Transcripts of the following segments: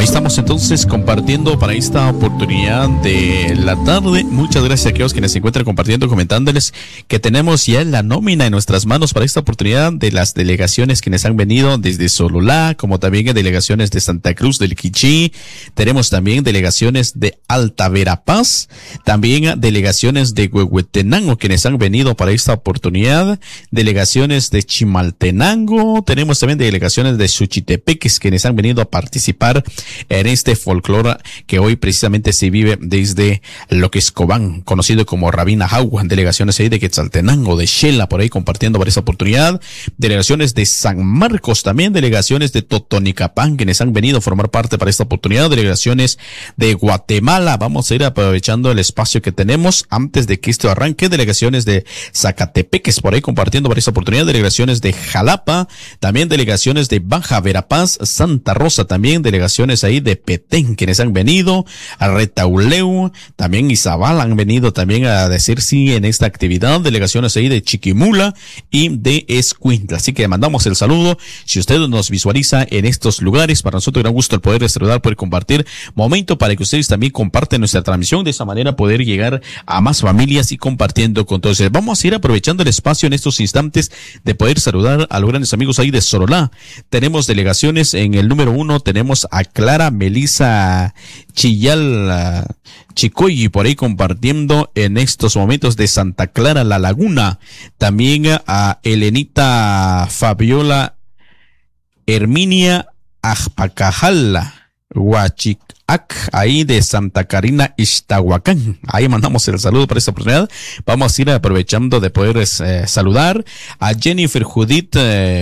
Ahí estamos entonces compartiendo para esta oportunidad de la tarde. Muchas gracias a aquellos quienes se encuentran compartiendo, comentándoles que tenemos ya la nómina en nuestras manos para esta oportunidad de las delegaciones quienes han venido desde Sololá, como también delegaciones de Santa Cruz del Quiché. Tenemos también delegaciones de Alta Verapaz, también delegaciones de Huehuetenango quienes han venido para esta oportunidad, delegaciones de Chimaltenango, tenemos también delegaciones de Suchitepeques quienes han venido a participar en este folclore que hoy precisamente se vive desde lo que es Cobán, conocido como Rabina Jagua. Delegaciones ahí de Quetzaltenango, de Xela, por ahí compartiendo para esa oportunidad. Delegaciones de San Marcos, también delegaciones de Totonicapán, quienes han venido a formar parte para esta oportunidad. Delegaciones de Guatemala, vamos a ir aprovechando el espacio que tenemos antes de que esto arranque. Delegaciones de Zacatepeques, por ahí compartiendo para esta oportunidad. Delegaciones de Jalapa, también delegaciones de Baja Verapaz, Santa Rosa, también delegaciones ahí de Petén, quienes han venido a Retauleu, también Izabal han venido también a decir sí en esta actividad, delegaciones ahí de Chiquimula y de Escuintla. Así que mandamos el saludo. Si usted nos visualiza en estos lugares, para nosotros gran gusto el poder saludar, poder compartir, momento para que ustedes también comparten nuestra transmisión, de esa manera poder llegar a más familias y compartiendo con todos. Vamos a ir aprovechando el espacio en estos instantes de poder saludar a los grandes amigos ahí de Sololá. Tenemos delegaciones en el número 1, tenemos a Clara Melisa Chillal Chicoyi por ahí compartiendo en estos momentos de Santa Clara La Laguna. También a Elenita Fabiola Herminia Ajpacajala Huachicac, ahí de Santa Carina Ixtahuacán. Ahí mandamos el saludo para esta oportunidad. Vamos a ir aprovechando de poder saludar a Jennifer Judith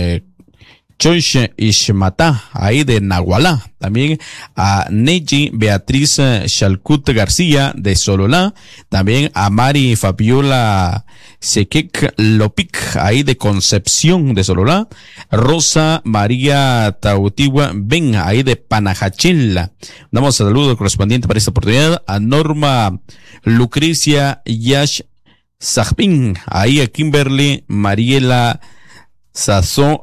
Choiche Ishmata, ahí de Nahualá. También a Neji Beatriz Shalcut García de Sololá. También a Mari Fabiola Sequec Lopic, ahí de Concepción de Sololá. Rosa María Tautigua Ben, ahí de Panajachela. Damos el saludo correspondiente para esta oportunidad a Norma Lucrecia Yash Sajpin, ahí a Kimberly Mariela Sazón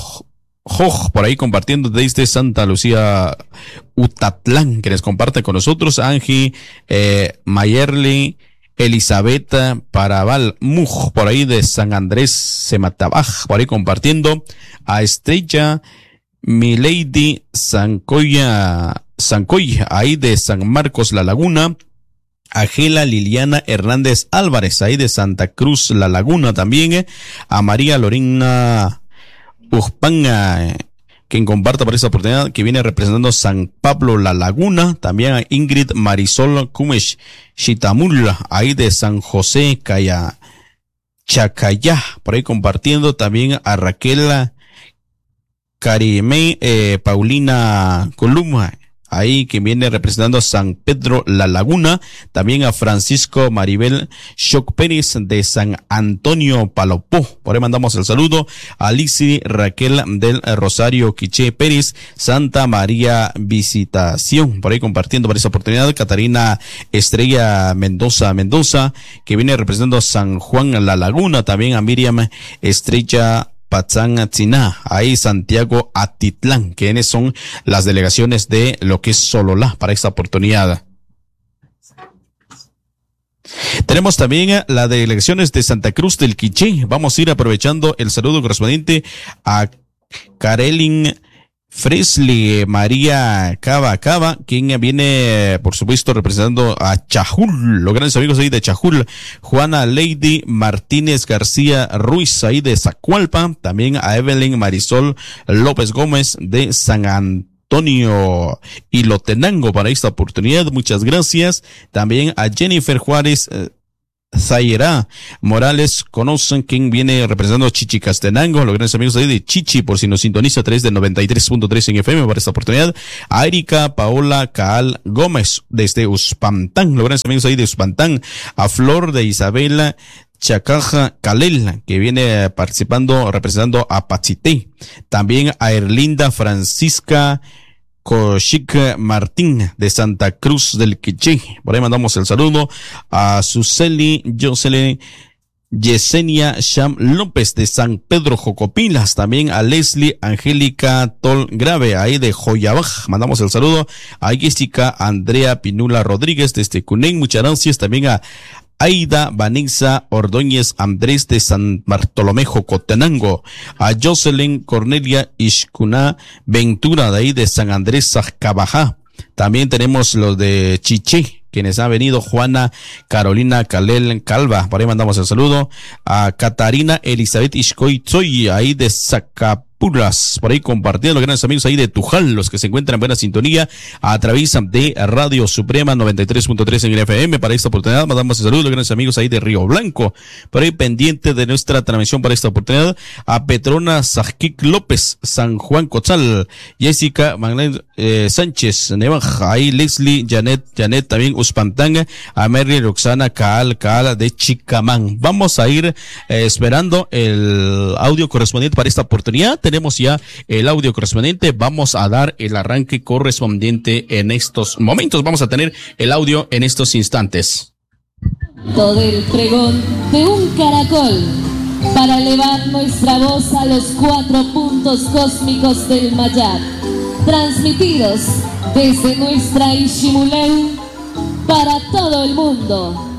por ahí compartiendo desde Santa Lucía Utatlán, que les comparte con nosotros. Angie Mayerly Elizabeth Paraval Muj, por ahí de San Andrés Sematabaj, por ahí compartiendo. A Estrella Milady Sancoya, ahí de San Marcos La Laguna. A Gela Liliana Hernández Álvarez, ahí de Santa Cruz La Laguna también. A María Lorena Ujpanga, quien comparta por esta oportunidad, que viene representando San Pablo La Laguna. También a Ingrid Marisol Kumesh Chitamula, ahí de San José Caya Chacayá, por ahí compartiendo. También a Raquel Karime Paulina Columa, ahí que viene representando a San Pedro La Laguna. También a Francisco Maribel Shock Pérez de San Antonio Palopó, por ahí mandamos el saludo. A Alicia Raquel del Rosario Quiché Pérez, Santa María Visitación, por ahí compartiendo por esa oportunidad. Catarina Estrella Mendoza, que viene representando a San Juan La Laguna. También a Miriam Estrella Patzán Tziná, ahí Santiago Atitlán, quienes son las delegaciones de lo que es Sololá para esta oportunidad. Tenemos también las delegaciones de Santa Cruz del Quiché. Vamos a ir aprovechando el saludo correspondiente a Karelin Fresley María Cava, quien viene, por supuesto, representando a Chajul, los grandes amigos ahí de Chajul. Juana Lady Martínez García Ruiz, ahí de Zacualpa. También a Evelyn Marisol López Gómez de San Antonio y Lotenango para esta oportunidad. Muchas gracias. También a Jennifer Juárez Zayera Morales, conocen quien viene representando a Chichicastenango, los grandes amigos ahí de Chichi, por si nos sintoniza a través de 93.3 en FM para esta oportunidad. A Erika Paola Caal Gómez desde Uspantán, los grandes amigos ahí de Uspantán. A Flor de Isabela Chacaja Calel, que viene participando, representando a Pachité. También a Erlinda Francisca Cochic Martín de Santa Cruz del Quiché, por ahí mandamos el saludo. A Suseli Jocelyn Yesenia Sham López de San Pedro Jocopilas, también a Leslie Angélica Tol Grave, ahí de Joyabaj, mandamos el saludo, a Jessica Andrea Pinula Rodríguez desde Cunén, muchas gracias, también a Aida Vanessa Ordóñez Andrés de San Bartolomé Jocotenango, a Jocelyn Cornelia Ishcuna Ventura de ahí de San Andrés Sajcabajá. También tenemos los de Chiché, quienes han venido, Juana Carolina Calel Calva, por ahí mandamos el saludo, a Catarina Elizabeth Ishkoitzoy, ahí de Zacapulas, por ahí compartiendo los grandes amigos ahí de Tujal, los que se encuentran en buena sintonía a través de Radio Suprema 93.3 en el FM. Para esta oportunidad mandamos el saludo a los grandes amigos ahí de Río Blanco, por ahí pendiente de nuestra transmisión para esta oportunidad, a Petrona Sajquic López, San Juan Cotzal, Jessica Magdalena Sánchez Nevaja, ahí Leslie Janet también Uspantanga, a Mary Roxana Caal de Chicamán. Vamos a ir esperando el audio correspondiente para esta oportunidad. Tenemos ya el audio correspondiente, vamos a dar el arranque correspondiente en estos momentos. Vamos a tener el audio en estos instantes. Todo el pregón de un caracol para elevar nuestra voz a los 4 puntos cósmicos del Mayab, transmitidos desde nuestra Ishimuleu para todo el mundo.